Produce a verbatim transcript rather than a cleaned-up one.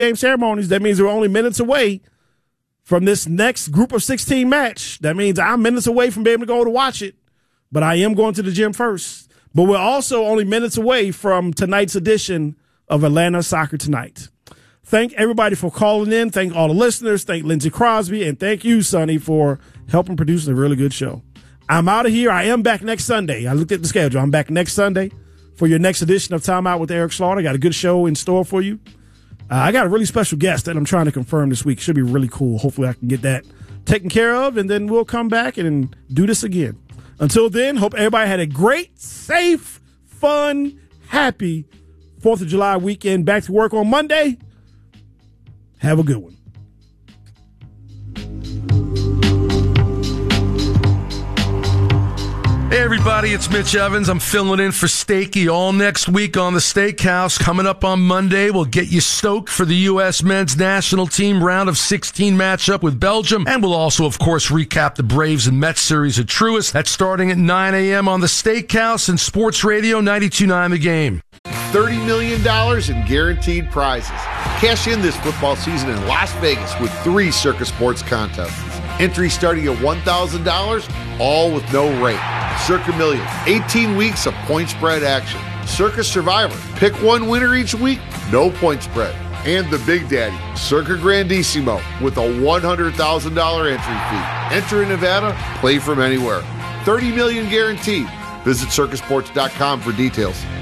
game ceremonies. That means we're only minutes away from this next group of sixteen match. That means I'm minutes away from being able to go to watch it, but I am going to the gym first. But we're also only minutes away from tonight's edition of Atlanta Soccer Tonight. Thank everybody for calling in. Thank all the listeners. Thank Lindsey Crosby. And thank you, Sonny, for helping produce a really good show. I'm out of here. I am back next Sunday. I looked at the schedule. I'm back next Sunday for your next edition of Time Out with Eric Slaughter. I got a good show in store for you. Uh, I got a really special guest that I'm trying to confirm this week. Should be really cool. Hopefully I can get that taken care of, and then we'll come back and do this again. Until then, hope everybody had a great, safe, fun, happy fourth of July weekend. Back to work on Monday. Have a good one. Hey everybody, it's Mitch Evans. I'm filling in for Stakey all next week on the Steakhouse. Coming up on Monday, we'll get you stoked for the U S men's national team round of sixteen matchup with Belgium. And we'll also, of course, recap the Braves and Mets series at Truist. That's starting at nine a.m. on the Steakhouse and Sports Radio ninety-two point nine The Game. thirty million dollars in guaranteed prizes. Cash in this football season in Las Vegas with three Circa Sports contests. Entry starting at one thousand dollars, all with no rate. Circa Million, eighteen weeks of point spread action. Circa Survivor, pick one winner each week, no point spread. And the Big Daddy, Circa Grandissimo, with a one hundred thousand dollars entry fee. Enter in Nevada, play from anywhere. thirty million dollars guaranteed. Visit circa sports dot com for details.